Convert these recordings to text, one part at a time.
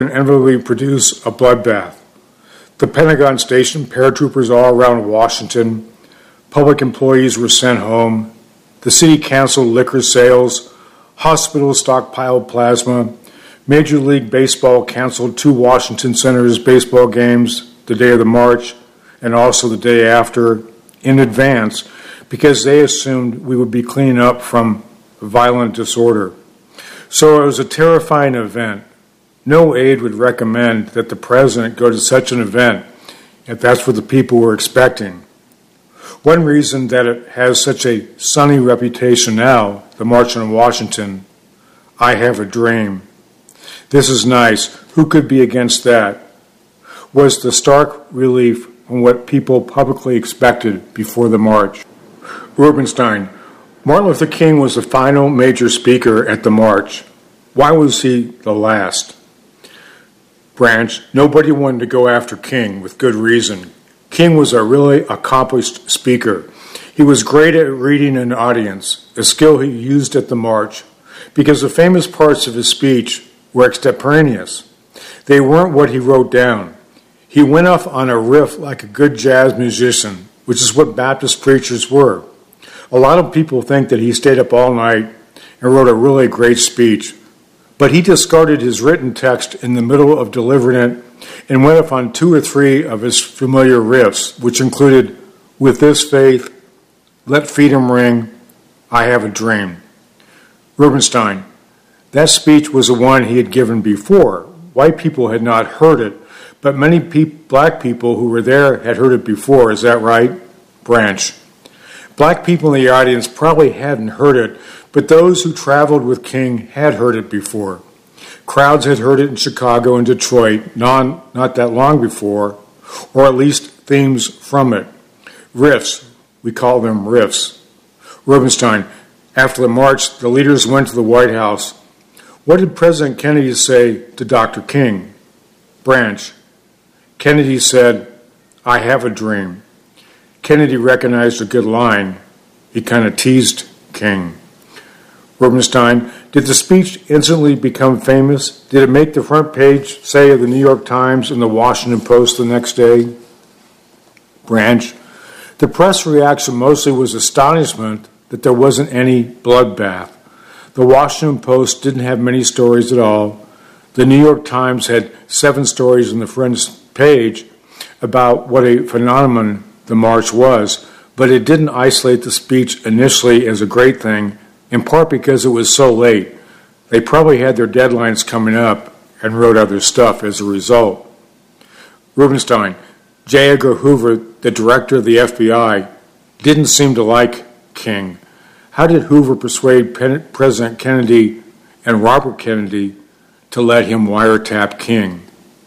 inevitably produce a bloodbath. The Pentagon stationed paratroopers all around Washington. Public employees were sent home. The city canceled liquor sales. Hospitals stockpiled plasma. Major League Baseball canceled 2 Washington Senators baseball games the day of the march and also the day after in advance because they assumed we would be cleaning up from violent disorder. So it was a terrifying event. No aide would recommend that the president go to such an event if that's what the people were expecting. One reason that it has such a sunny reputation now, the March on Washington, I have a dream. This is nice. Who could be against that? Was the stark relief from what people publicly expected before the march. Rubenstein. Martin Luther King was the final major speaker at the march. Why was he the last? Branch. Nobody wanted to go after King with good reason. King was a really accomplished speaker. He was great at reading an audience, a skill he used at the march, because the famous parts of his speech were extemporaneous. They weren't what he wrote down. He went off on a riff like a good jazz musician, which is what Baptist preachers were. A lot of people think that he stayed up all night and wrote a really great speech, but he discarded his written text in the middle of delivering it and went off on 2 or 3 of his familiar riffs, which included, "With this faith, let freedom ring, I have a dream." Rubenstein. That speech was the one he had given before. White people had not heard it, but many black people who were there had heard it before. Is that right? Branch. Black people in the audience probably hadn't heard it, but those who traveled with King had heard it before. Crowds had heard it in Chicago and Detroit not that long before, or at least themes from it. Riffs. We call them riffs. Rubenstein. After the march, the leaders went to the White House. What did President Kennedy say to Dr. King? Branch. Kennedy said, "I have a dream." Kennedy recognized a good line. He kind of teased King. Rubenstein. Did the speech instantly become famous? Did it make the front page, say, of the New York Times and the Washington Post the next day? Branch. The press reaction mostly was astonishment that there wasn't any bloodbath. The Washington Post didn't have many stories at all. The New York Times had 7 stories on the front page about what a phenomenon the march was, but it didn't isolate the speech initially as a great thing, in part because it was so late. They probably had their deadlines coming up and wrote other stuff as a result. Rubenstein. J. Edgar Hoover, the director of the FBI, didn't seem to like King. How did Hoover persuade President Kennedy and Robert Kennedy to let him wiretap King?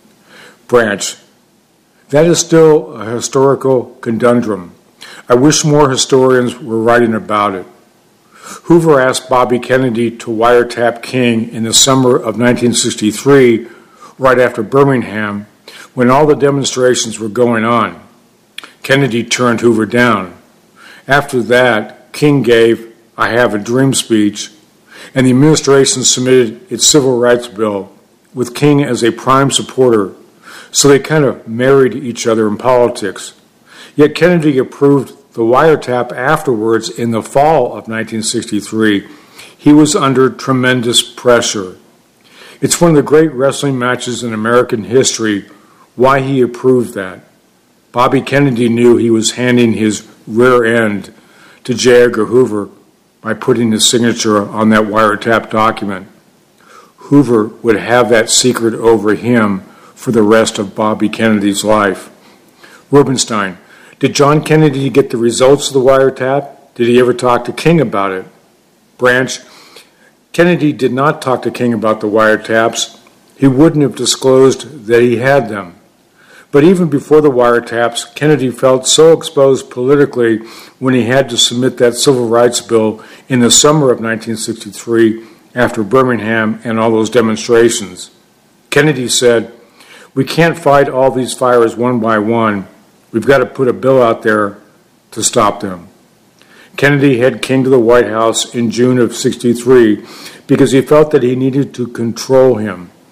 Branch. That is still a historical conundrum. I wish more historians were writing about it. Hoover asked Bobby Kennedy to wiretap King in the summer of 1963, right after Birmingham, when all the demonstrations were going on. Kennedy turned Hoover down. After that, King gave "I Have a Dream" speech, and the administration submitted its civil rights bill, with King as a prime supporter, so they kind of married each other in politics. Yet Kennedy approved the wiretap afterwards in the fall of 1963. He was under tremendous pressure. It's one of the great wrestling matches in American history, why he approved that. Bobby Kennedy knew he was handing his rear end to J. Edgar Hoover by putting his signature on that wiretap document. Hoover would have that secret over him for the rest of Bobby Kennedy's life. Rubenstein. Did John Kennedy get the results of the wiretap? Did he ever talk to King about it? Branch. Kennedy did not talk to King about the wiretaps. He wouldn't have disclosed that he had them. But even before the wiretaps, Kennedy felt so exposed politically when he had to submit that civil rights bill in the summer of 1963 after Birmingham and all those demonstrations. Kennedy said, "We can't fight all these fires one by one. We've got to put a bill out there to stop them." Kennedy had King to the White House in June of '63 because he felt that he needed to control him.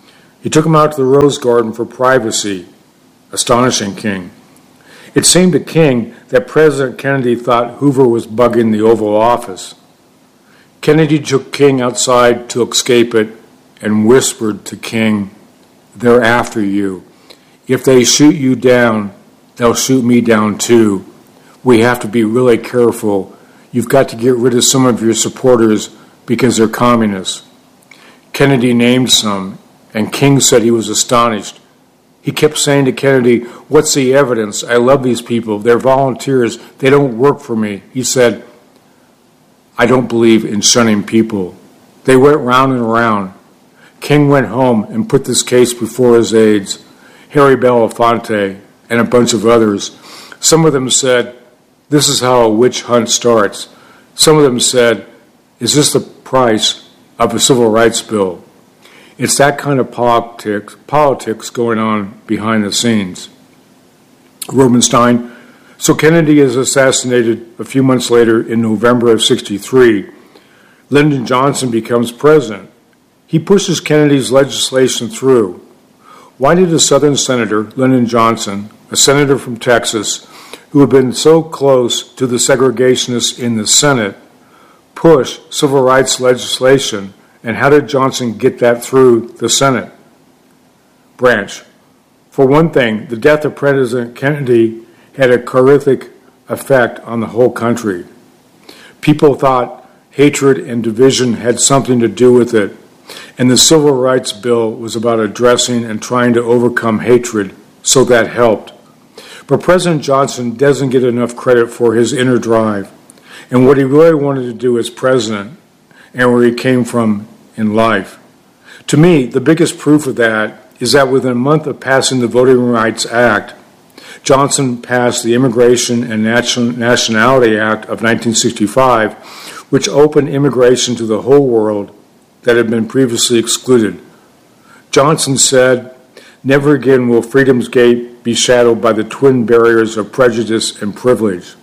He took him out to the Rose Garden for privacy, astonishing King. It seemed to King that President Kennedy thought Hoover was bugging the Oval Office. Kennedy took King outside to escape it and whispered to King, "They're after you. If they shoot you down, they'll shoot me down too. We have to be really careful. You've got to get rid of some of your supporters because they're communists." Kennedy named some, and King said he was astonished. He kept saying to Kennedy, "What's the evidence? I love these people. They're volunteers. They don't work for me." He said, "I don't believe in shunning people." They went round and round. King went home and put this case before his aides, Harry Belafonte and a bunch of others. Some of them said, "This is how a witch hunt starts." Some of them said, "Is this the price of a civil rights bill?" It's that kind of politics going on behind the scenes. Rubenstein. So Kennedy is assassinated a few months later in November of '63. Lyndon Johnson becomes president. He pushes Kennedy's legislation through. Why did a Southern senator, Lyndon Johnson, a senator from Texas, who had been so close to the segregationists in the Senate, push civil rights legislation? And how did Johnson get that through the Senate? Branch. For one thing, the death of President Kennedy had a horrific effect on the whole country. People thought hatred and division had something to do with it, and the Civil Rights Bill was about addressing and trying to overcome hatred, so that helped. But President Johnson doesn't get enough credit for his inner drive and what he really wanted to do as president and where he came from in life. To me, the biggest proof of that is that within a month of passing the Voting Rights Act, Johnson passed the Immigration and Nationality Act of 1965, which opened immigration to the whole world that had been previously excluded. Johnson said, "Never again will Freedom's Gate be shadowed by the twin barriers of prejudice and privilege."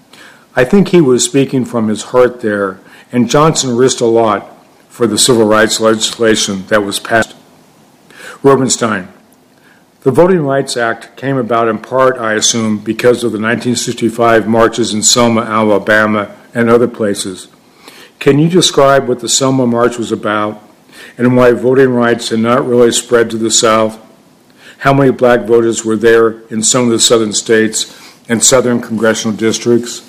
I think he was speaking from his heart there, and Johnson risked a lot for the civil rights legislation that was passed. Rubenstein. The Voting Rights Act came about in part, I assume, because of the 1965 marches in Selma, Alabama, and other places. Can you describe what the Selma March was about and why voting rights had not really spread to the South? How many black voters were there in some of the southern states and southern congressional districts?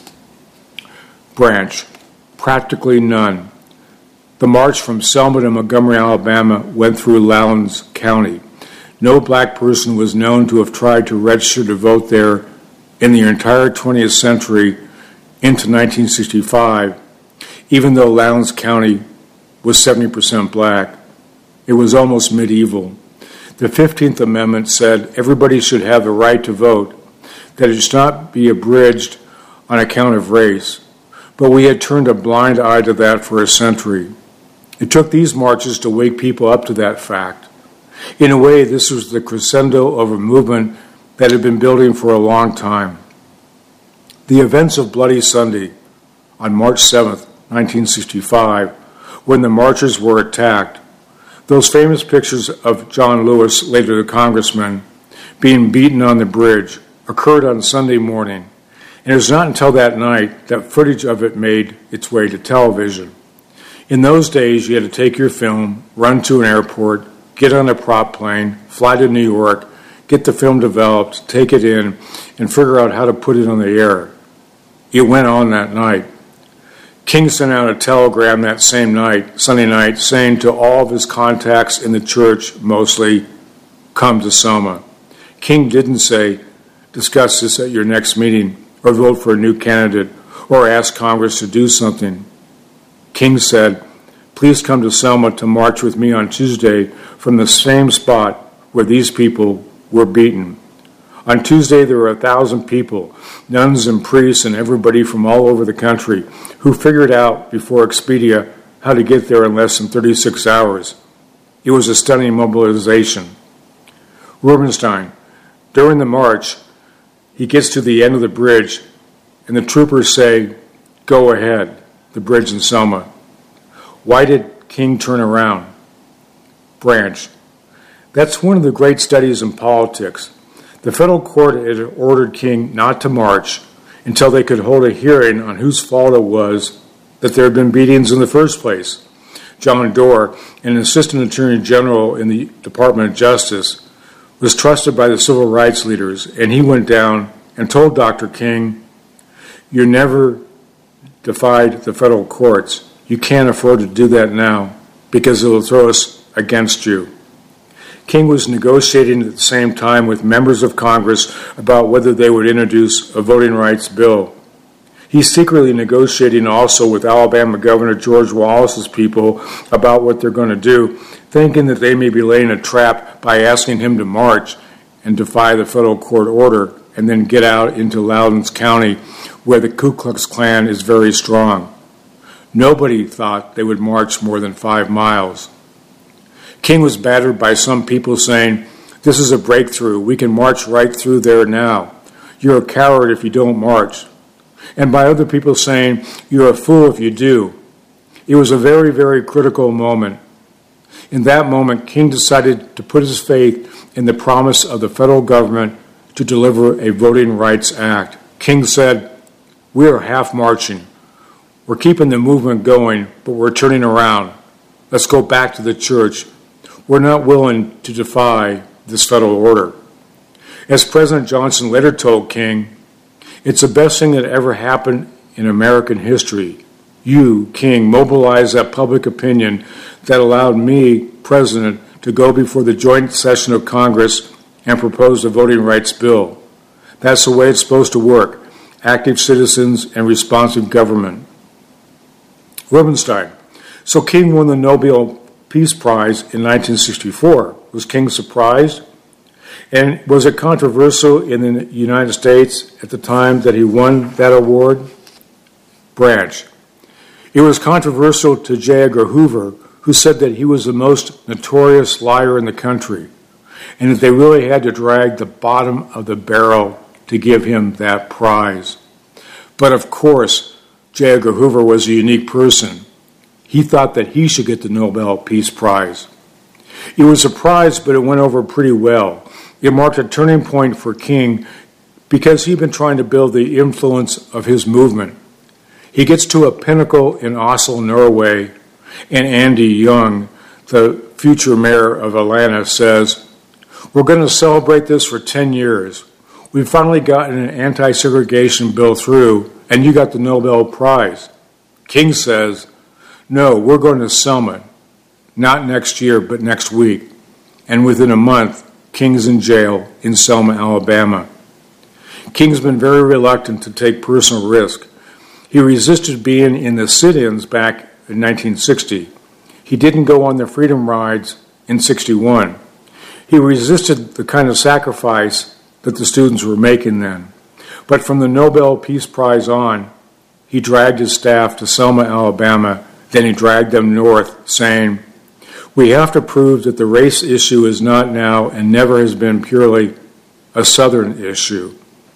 Branch. Practically none. The march from Selma to Montgomery, Alabama went through Lowndes County. No black person was known to have tried to register to vote there in the entire 20th century into 1965, even though Lowndes County was 70% black. It was almost medieval. The 15th Amendment said everybody should have the right to vote, that it should not be abridged on account of race. But we had turned a blind eye to that for a century. It took these marches to wake people up to that fact. In a way, this was the crescendo of a movement that had been building for a long time. The events of Bloody Sunday on March 7th, 1965, when the marchers were attacked, those famous pictures of John Lewis, later the congressman, being beaten on the bridge, occurred on Sunday morning. And it was not until that night that footage of it made its way to television. In those days, you had to take your film, run to an airport, get on a prop plane, fly to New York, get the film developed, take it in, and figure out how to put it on the air. It went on that night. King sent out a telegram that same night, Sunday night, saying to all of his contacts in the church, mostly, come to Selma. King didn't say, discuss this at your next meeting, or vote for a new candidate, or ask Congress to do something. King said, please come to Selma to march with me on Tuesday from the same spot where these people were beaten. On Tuesday, there were 1,000 people, nuns and priests and everybody from all over the country, who figured out before Expedia how to get there in less than 36 hours. It was a stunning mobilization. Rubenstein, during the march, he gets to the end of the bridge, and the troopers say, go ahead, the bridge in Selma. Why did King turn around? Branch, That's one of the great studies in politics. The federal court had ordered King not to march until they could hold a hearing on whose fault it was that there had been beatings in the first place. John Doerr, an assistant attorney general in the Department of Justice, was trusted by the civil rights leaders, and he went down and told Dr. King, "You never defied the federal courts. You can't afford to do that now because it will throw us against you." King was negotiating at the same time with members of Congress about whether they would introduce a voting rights bill. He's secretly negotiating also with Alabama Governor George Wallace's people about what they're going to do, thinking that they may be laying a trap by asking him to march and defy the federal court order and then get out into Loudoun County where the Ku Klux Klan is very strong. Nobody thought they would march more than 5 miles. King was battered by some people saying, "This is a breakthrough. We can march right through there now. You're a coward if you don't march." And by other people saying, "You're a fool if you do." It was a very, very critical moment. In that moment, King decided to put his faith in the promise of the federal government to deliver a Voting Rights Act. King said, "We are half marching. We're keeping the movement going, but we're turning around. Let's go back to the church. We're not willing to defy this federal order." As President Johnson later told King, "It's the best thing that ever happened in American history. You, King, mobilized that public opinion that allowed me, President, to go before the joint session of Congress and propose a voting rights bill. That's the way it's supposed to work. Active citizens and responsive government." Rubenstein. So King won the Nobel Peace Prize in 1964. Was King surprised? And was it controversial in the United States at the time that he won that award? Branch. It was controversial to J. Edgar Hoover, who said that he was the most notorious liar in the country, and that they really had to drag the bottom of the barrel to give him that prize. But of course, J. Edgar Hoover was a unique person. He thought that he should get the Nobel Peace Prize. It was a prize, but it went over pretty well. It marked a turning point for King because he'd been trying to build the influence of his movement. He gets to a pinnacle in Oslo, Norway, and Andy Young, the future mayor of Atlanta, says, "We're going to celebrate this for 10 years. We've finally gotten an anti-segregation bill through, and you got the Nobel Prize." King says, "No, we're going to Selma, not next year, but next week." And within a month, King's in jail in Selma, Alabama. King's been very reluctant to take personal risk. He resisted being in the sit-ins back in 1960. He didn't go on the freedom rides in 61. He resisted the kind of sacrifice that the students were making then. But from the Nobel Peace Prize on, he dragged his staff to Selma, Alabama. Then he dragged them north, saying, "We have to prove that the race issue is not now and never has been purely a Southern issue."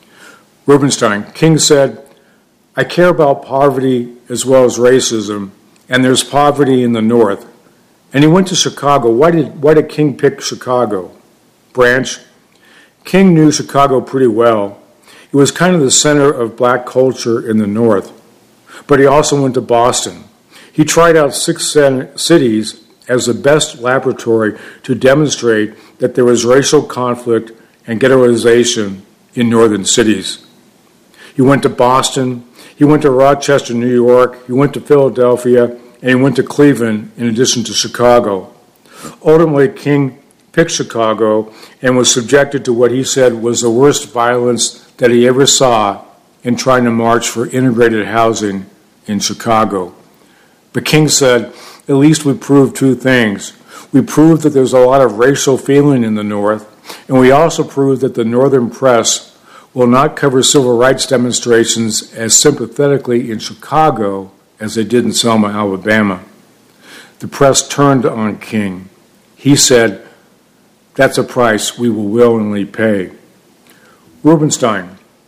Rubenstein. King said, "I care about poverty as well as racism, and there's poverty in the North." And he went to Chicago. Why did King pick Chicago? Branch. King knew Chicago pretty well. It was kind of the center of black culture in the North. But he also went to Boston. He tried out 6 cities as the best laboratory to demonstrate that there was racial conflict and ghettoization in northern cities. He went to Boston, he went to Rochester, New York, he went to Philadelphia, and he went to Cleveland in addition to Chicago. Ultimately, King picked Chicago and was subjected to what he said was the worst violence that he ever saw in trying to march for integrated housing in Chicago. But King said, "At least we proved 2 things. We proved that there's a lot of racial feeling in the North, and we also proved that the Northern press will not cover civil rights demonstrations as sympathetically in Chicago as they did in Selma, Alabama." The press turned on King. He said, "That's a price we will willingly pay." Rubenstein.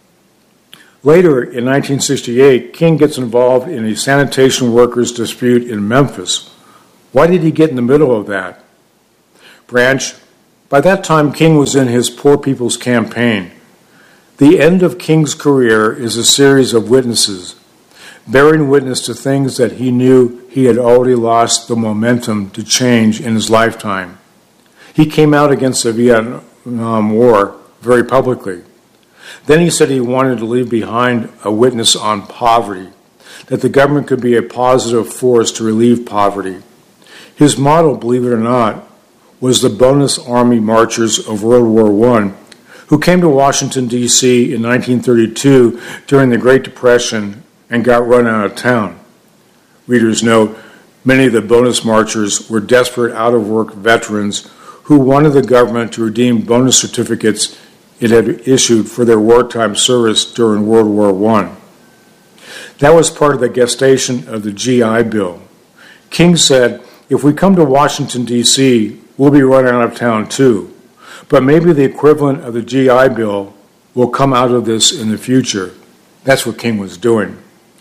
Later, in 1968, King gets involved in a sanitation workers' dispute in Memphis. Why did he get in the middle of that? Branch. By that time, King was in his Poor People's Campaign. The end of King's career is a series of witnesses, bearing witness to things that he knew he had already lost the momentum to change in his lifetime. He came out against the Vietnam War very publicly. Then he said he wanted to leave behind a witness on poverty, that the government could be a positive force to relieve poverty. His motto, believe it or not, was the bonus army marchers of World War I, who came to Washington, D.C. in 1932 during the Great Depression and got run out of town. Readers note, many of the bonus marchers were desperate out-of-work veterans who wanted the government to redeem bonus certificates it had issued for their wartime service during World War I. That was part of the gestation of the GI Bill. King said, if we come to Washington, D.C., we'll be run out of town too. But maybe the equivalent of the GI Bill will come out of this in the future. That's what King was doing.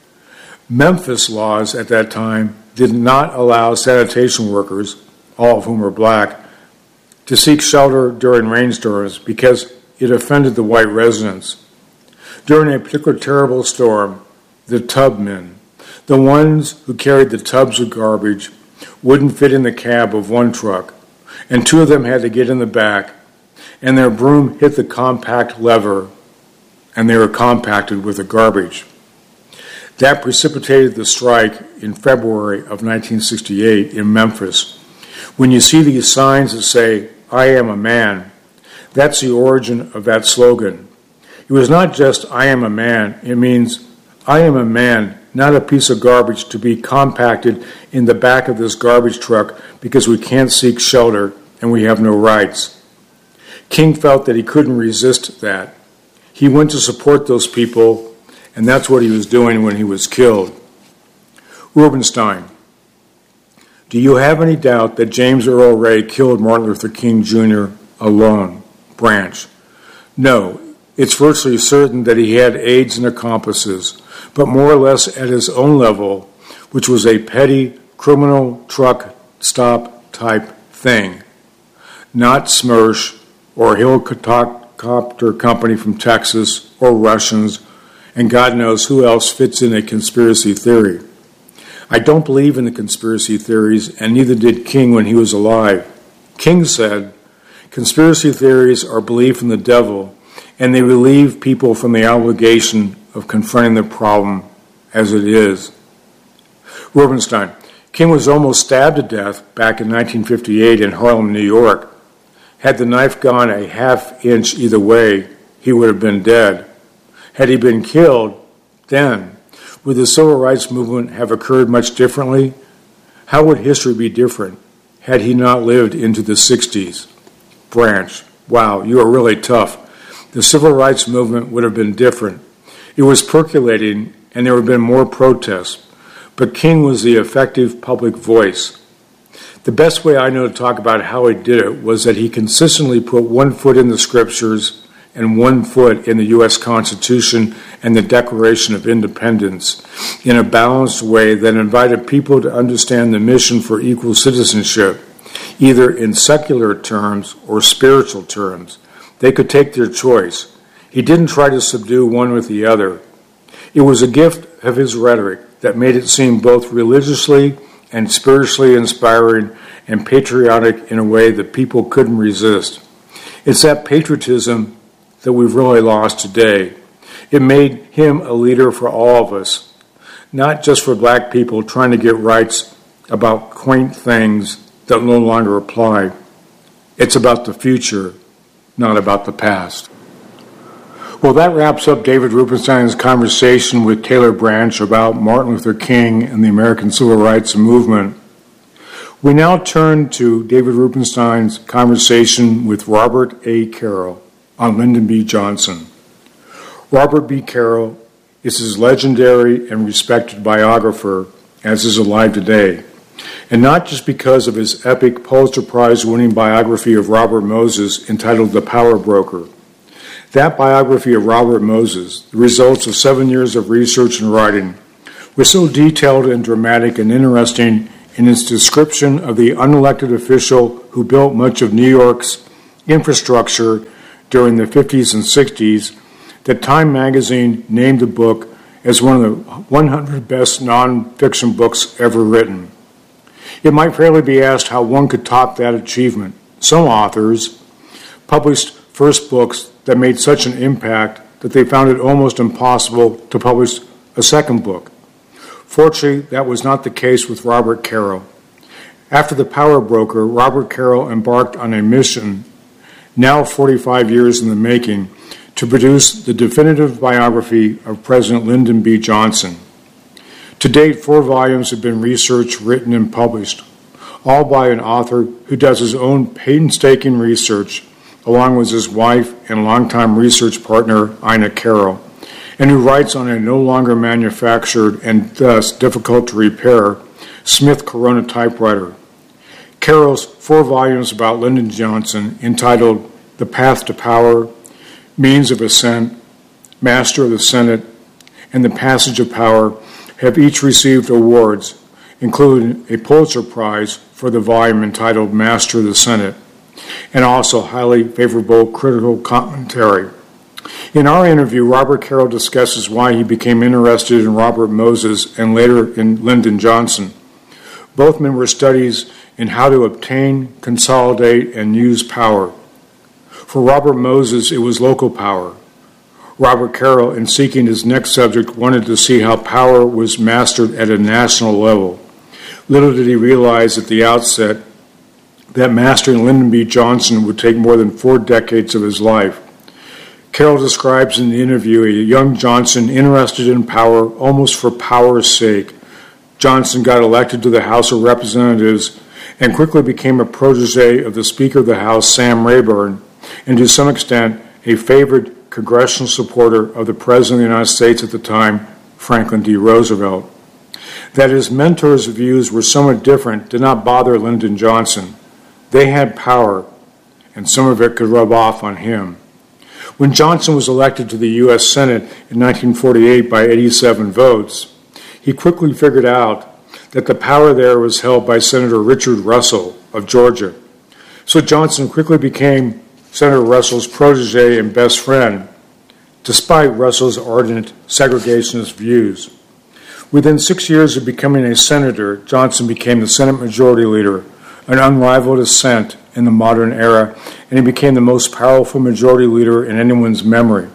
Memphis laws at that time did not allow sanitation workers, all of whom were black, to seek shelter during rainstorms because it offended the white residents. During a particular terrible storm, the tubmen, the ones who carried the tubs of garbage, wouldn't fit in the cab of one truck, and two of them had to get in the back, and their broom hit the compact lever, and they were compacted with the garbage. That precipitated the strike in February of 1968 in Memphis. When you see these signs that say, I am a man, that's the origin of that slogan. It was not just, I am a man. It means, I am a man, not a piece of garbage to be compacted in the back of this garbage truck because we can't seek shelter and we have no rights. King felt that he couldn't resist that. He went to support those people, and that's what he was doing when he was killed. Rubenstein. Do you have any doubt that James Earl Ray killed Martin Luther King Jr. alone? Branch. No, it's virtually certain that he had aides and accomplices, but more or less at his own level, which was a petty criminal truck stop type thing. Not Smersh or helicopter company from Texas or Russians, and God knows who else fits in a conspiracy theory. I don't believe in the conspiracy theories, and neither did King when he was alive. King said, conspiracy theories are belief in the devil, and they relieve people from the obligation of confronting the problem as it is. Rubenstein. King was almost stabbed to death back in 1958 in Harlem, New York. Had the knife gone a half inch either way, he would have been dead. Had he been killed, then, would the civil rights movement have occurred much differently? How would history be different had he not lived into the 60s? Branch. Wow, you are really tough. The civil rights movement would have been different. It was percolating, and there would have been more protests. But King was the effective public voice. The best way I know to talk about how he did it was that he consistently put one foot in the scriptures and 1 foot in the U.S. Constitution and the Declaration of Independence in a balanced way that invited people to understand the mission for equal citizenship, either in secular terms or spiritual terms. They could take their choice. He didn't try to subdue one with the other. It was a gift of his rhetoric that made it seem both religiously and spiritually inspiring and patriotic in a way that people couldn't resist. It's that patriotism that we've really lost today. It made him a leader for all of us, not just for black people trying to get rights about quaint things that no longer apply. It's about the future, not about the past. Well, that wraps up David Rubenstein's conversation with Taylor Branch about Martin Luther King and the American Civil Rights Movement. We now turn to David Rubenstein's conversation with Robert A. Caro on Lyndon B. Johnson. Robert B. Caro is his legendary and respected biographer, as is alive today, and not just because of his epic Pulitzer Prize-winning biography of Robert Moses entitled The Power Broker. That biography of Robert Moses, the results of 7 years of research and writing, was so detailed and dramatic and interesting in its description of the unelected official who built much of New York's infrastructure during the 50s and 60s that Time magazine named the book as one of the 100 best nonfiction books ever written. It might fairly be asked how one could top that achievement. Some authors published first books that made such an impact that they found it almost impossible to publish a second book. Fortunately, that was not the case with Robert Caro. After The Power Broker, Robert Caro embarked on a mission, now 45 years in the making, to produce the definitive biography of President Lyndon B. Johnson. To date, 4 volumes have been researched, written, and published, all by an author who does his own painstaking research, along with his wife and longtime research partner, Ina Caro, and who writes on a no longer manufactured and thus difficult to repair Smith Corona typewriter. Caro's 4 volumes about Lyndon Johnson, entitled The Path to Power, Means of Ascent, Master of the Senate, and The Passage of Power, have each received awards, including a Pulitzer Prize for the volume entitled Master of the Senate, and also highly favorable critical commentary. In our interview, Robert Caro discusses why he became interested in Robert Moses and later in Lyndon Johnson. Both men were studies in how to obtain, consolidate, and use power. For Robert Moses, it was local power. Robert Caro, in seeking his next subject, wanted to see how power was mastered at a national level. Little did he realize at the outset that mastering Lyndon B. Johnson would take more than 4 decades of his life. Caro describes in the interview a young Johnson interested in power almost for power's sake. Johnson got elected to the House of Representatives and quickly became a protege of the Speaker of the House, Sam Rayburn, and to some extent a favored congressional supporter of the President of the United States at the time, Franklin D. Roosevelt. That his mentor's views were somewhat different did not bother Lyndon Johnson. They had power, and some of it could rub off on him. When Johnson was elected to the U.S. Senate in 1948 by 87 votes, he quickly figured out that the power there was held by Senator Richard Russell of Georgia. So Johnson quickly became Senator Russell's protege and best friend, despite Russell's ardent segregationist views. Within 6 years of becoming a senator, Johnson became the Senate Majority Leader, an unrivaled ascent in the modern era, and he became the most powerful majority leader in anyone's memory.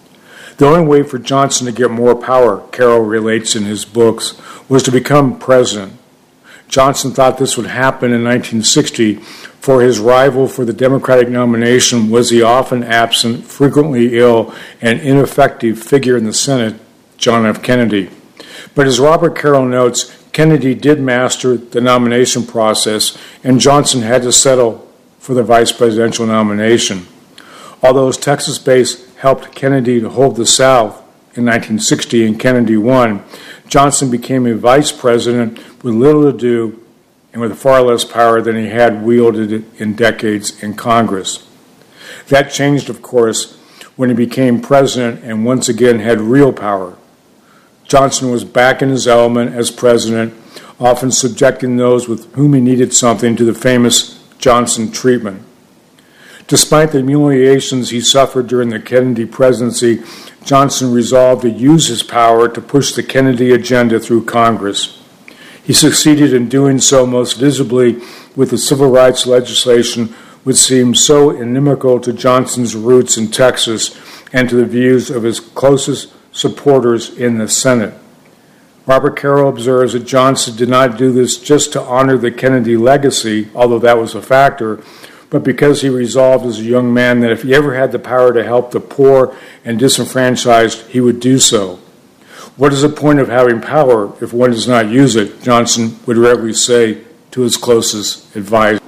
The only way for Johnson to get more power, Caro relates in his books, was to become president. Johnson thought this would happen in 1960, for his rival for the Democratic nomination was the often absent, frequently ill, and ineffective figure in the Senate, John F. Kennedy. But as Robert Caro notes, Kennedy did master the nomination process, and Johnson had to settle for the vice presidential nomination. Although his Texas base helped Kennedy to hold the South in 1960 and Kennedy won, Johnson became a vice president with little to do and with far less power than he had wielded in decades in Congress. That changed, of course, when he became president and once again had real power. Johnson was back in his element as president, often subjecting those with whom he needed something to the famous Johnson treatment. Despite the humiliations he suffered during the Kennedy presidency, Johnson resolved to use his power to push the Kennedy agenda through Congress. He succeeded in doing so most visibly with the civil rights legislation, which seemed so inimical to Johnson's roots in Texas and to the views of his closest supporters in the Senate. Robert Caro observes that Johnson did not do this just to honor the Kennedy legacy, although that was a factor, but because he resolved as a young man that if he ever had the power to help the poor and disenfranchised, he would do so. What is the point of having power if one does not use it? Johnson would regularly say to his closest advisor.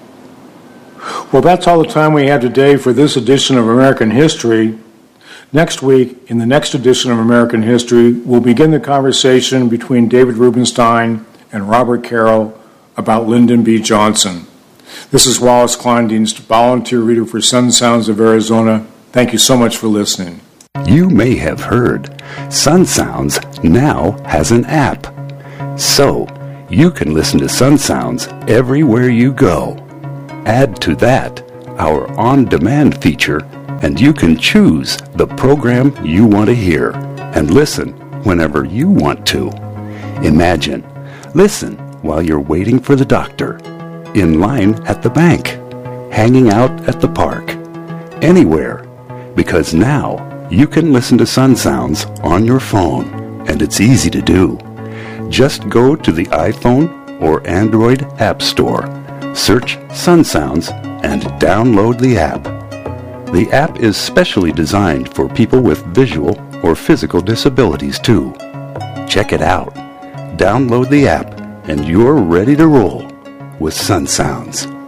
Well, that's all the time we have today for this edition of American History. Next week, in the next edition of American History, we'll begin the conversation between David Rubenstein and Robert Caro about Lyndon B. Johnson. This is Wallace Kleindienst, volunteer reader for Sun Sounds of Arizona. Thank you so much for listening. You may have heard Sun Sounds now has an app. So, you can listen to Sun Sounds everywhere you go. Add to that our on-demand feature, and you can choose the program you want to hear and listen whenever you want to. Imagine, listen while you're waiting for the doctor, in line at the bank, hanging out at the park, anywhere, because now you can listen to Sun Sounds on your phone, and it's easy to do. Just go to the iPhone or Android App Store, search Sun Sounds, and download the app. The app is specially designed for people with visual or physical disabilities too. Check it out. Download the app, and you're ready to roll with Sun Sounds.